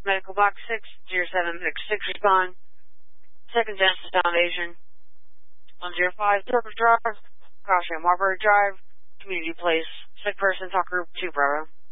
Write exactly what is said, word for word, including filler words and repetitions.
Medical Box six zero seven six six respond. Second Genesis Foundation. one zero five Turkish Drive. Caution, Marbury Drive. Community Place. Sick person, talk group two, Bravo.